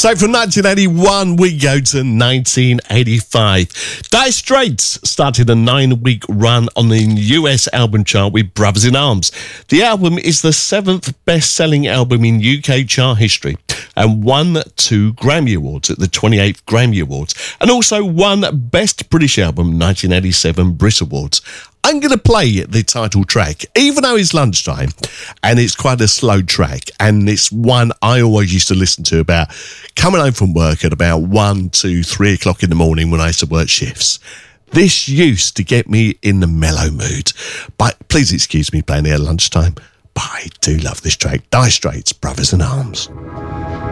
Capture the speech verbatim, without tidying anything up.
So from nineteen eighty-one, we go to nineteen eighty-five. Dire Straits started a nine-week run on the U S album chart with Brothers in Arms. The album is the seventh best-selling album in U K chart history and won two Grammy Awards at the twenty-eighth Grammy Awards, and also won Best British Album nineteen eighty-seven Brit Awards. I'm going to play the title track, even though it's lunchtime, and it's quite a slow track, and it's one I always used to listen to about coming home from work at about one, two, three o'clock in the morning when I used to work shifts. This used to get me in the mellow mood. But please excuse me playing it at lunchtime, but I do love this track. Dire Straits, Brothers in Arms.